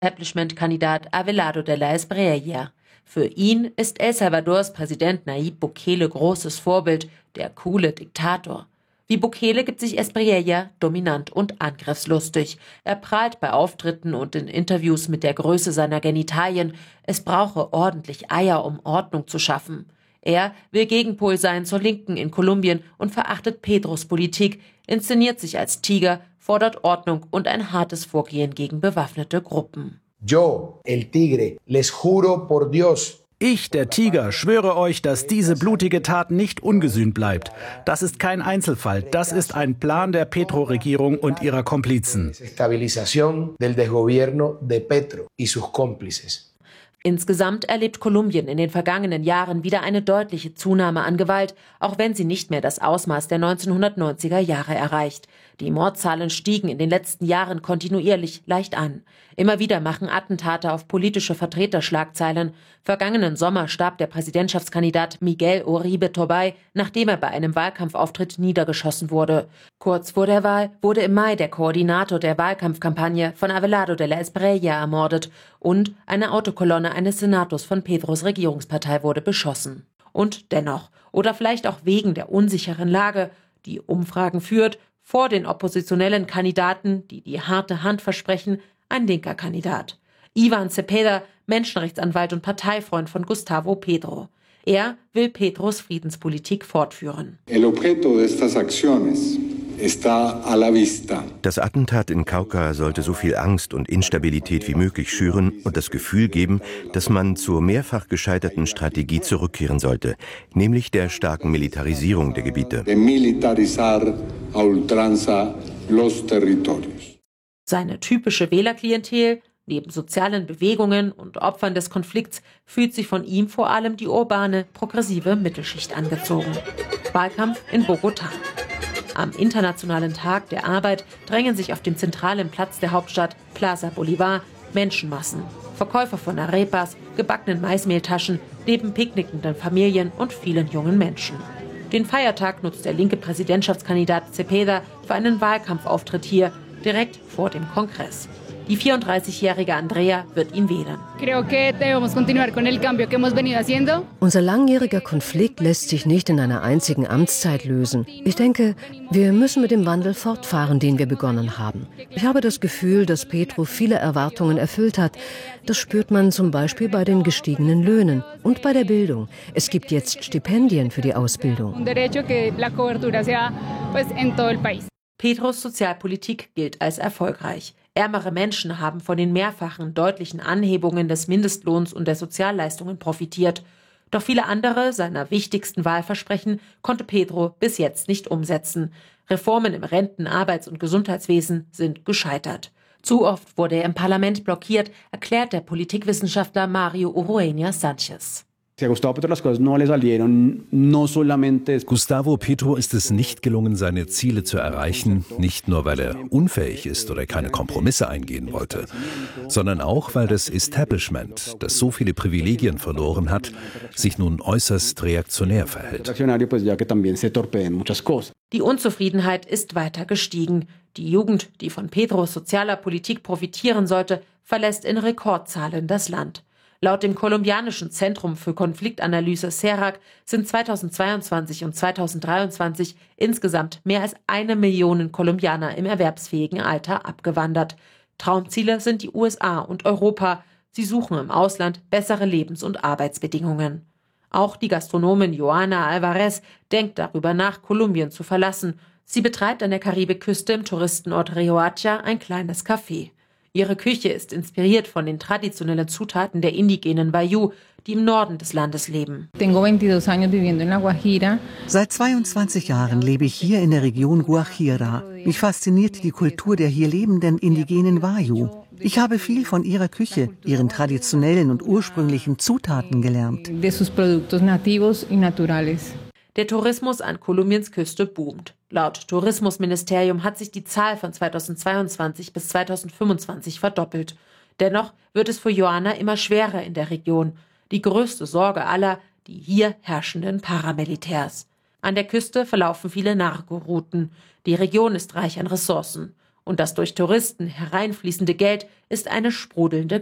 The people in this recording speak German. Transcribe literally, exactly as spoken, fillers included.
Establishment-Kandidat Abelardo de la Espriella. Für ihn ist El Salvadors Präsident Nayib Bukele großes Vorbild, der coole Diktator. Wie Bukele gibt sich Espriella dominant und angriffslustig. Er prahlt bei Auftritten und in Interviews mit der Größe seiner Genitalien. Es brauche ordentlich Eier, um Ordnung zu schaffen. Er will Gegenpol sein zur Linken in Kolumbien und verachtet Petros Politik, inszeniert sich als Tiger, fordert Ordnung und ein hartes Vorgehen gegen bewaffnete Gruppen. Yo, el tigre, les juro por Dios. Ich, der Tiger, schwöre euch, dass diese blutige Tat nicht ungesühnt bleibt. Das ist kein Einzelfall, das ist ein Plan der Petro-Regierung und ihrer Komplizen. Insgesamt erlebt Kolumbien in den vergangenen Jahren wieder eine deutliche Zunahme an Gewalt, auch wenn sie nicht mehr das Ausmaß der neunzehnhundertneunziger Jahre erreicht. Die Mordzahlen stiegen in den letzten Jahren kontinuierlich leicht an. Immer wieder machen Attentate auf politische Vertreter Schlagzeilen. Vergangenen Sommer starb der Präsidentschaftskandidat Miguel Uribe Turbay, nachdem er bei einem Wahlkampfauftritt niedergeschossen wurde. Kurz vor der Wahl wurde im Mai der Koordinator der Wahlkampfkampagne von Abelardo de la Espriella ermordet und eine Autokolonne eines Senators von Petros Regierungspartei wurde beschossen. Und dennoch, oder vielleicht auch wegen der unsicheren Lage, die Umfragen führt, vor den oppositionellen Kandidaten, die die harte Hand versprechen, ein linker Kandidat. Ivan Cepeda, Menschenrechtsanwalt und Parteifreund von Gustavo Petro. Er will Petros Friedenspolitik fortführen. El objeto de estas acciones está a la vista. Das Attentat in Cauca sollte so viel Angst und Instabilität wie möglich schüren und das Gefühl geben, dass man zur mehrfach gescheiterten Strategie zurückkehren sollte, nämlich der starken Militarisierung der Gebiete. De militarizar a ultranza los territorios. Seine typische Wählerklientel, neben sozialen Bewegungen und Opfern des Konflikts, fühlt sich von ihm vor allem die urbane, progressive Mittelschicht angezogen. Wahlkampf in Bogotá. Am Internationalen Tag der Arbeit drängen sich auf dem zentralen Platz der Hauptstadt, Plaza Bolívar, Menschenmassen. Verkäufer von Arepas, gebackenen Maismehltaschen, neben picknickenden Familien und vielen jungen Menschen. Den Feiertag nutzt der linke Präsidentschaftskandidat Cepeda für einen Wahlkampfauftritt hier, direkt vor dem Kongress. Die vierunddreißigjährige Andrea wird ihn wählen. Unser langjähriger Konflikt lässt sich nicht in einer einzigen Amtszeit lösen. Ich denke, wir müssen mit dem Wandel fortfahren, den wir begonnen haben. Ich habe das Gefühl, dass Petro viele Erwartungen erfüllt hat. Das spürt man zum Beispiel bei den gestiegenen Löhnen und bei der Bildung. Es gibt jetzt Stipendien für die Ausbildung. Petros Sozialpolitik gilt als erfolgreich. Ärmere Menschen haben von den mehrfachen deutlichen Anhebungen des Mindestlohns und der Sozialleistungen profitiert. Doch viele andere seiner wichtigsten Wahlversprechen konnte Petro bis jetzt nicht umsetzen. Reformen im Renten-, Arbeits- und Gesundheitswesen sind gescheitert. Zu oft wurde er im Parlament blockiert, erklärt der Politikwissenschaftler Mario Urueña Sánchez. Gustavo Petro ist es nicht gelungen, seine Ziele zu erreichen, nicht nur, weil er unfähig ist oder keine Kompromisse eingehen wollte, sondern auch, weil das Establishment, das so viele Privilegien verloren hat, sich nun äußerst reaktionär verhält. Die Unzufriedenheit ist weiter gestiegen. Die Jugend, die von Petros sozialer Politik profitieren sollte, verlässt in Rekordzahlen das Land. Laut dem kolumbianischen Zentrum für Konfliktanalyse CERAC sind zweitausendzweiundzwanzig und zweitausenddreiundzwanzig insgesamt mehr als eine Million Kolumbianer im erwerbsfähigen Alter abgewandert. Traumziele sind die U S A und Europa. Sie suchen im Ausland bessere Lebens- und Arbeitsbedingungen. Auch die Gastronomin Joana Alvarez denkt darüber nach, Kolumbien zu verlassen. Sie betreibt an der Karibikküste im Touristenort Riohacha ein kleines Café. Ihre Küche ist inspiriert von den traditionellen Zutaten der indigenen Wayuu, die im Norden des Landes leben. Seit zweiundzwanzig Jahren lebe ich hier in der Region Guajira. Mich fasziniert die Kultur der hier lebenden indigenen Wayuu. Ich habe viel von ihrer Küche, ihren traditionellen und ursprünglichen Zutaten gelernt. Der Tourismus an Kolumbiens Küste boomt. Laut Tourismusministerium hat sich die Zahl von zweitausendzweiundzwanzig bis zweitausendfünfundzwanzig verdoppelt. Dennoch wird es für Joana immer schwerer in der Region. Die größte Sorge aller, die hier herrschenden Paramilitärs. An der Küste verlaufen viele Narkorouten. Die Region ist reich an Ressourcen. Und das durch Touristen hereinfließende Geld ist eine sprudelnde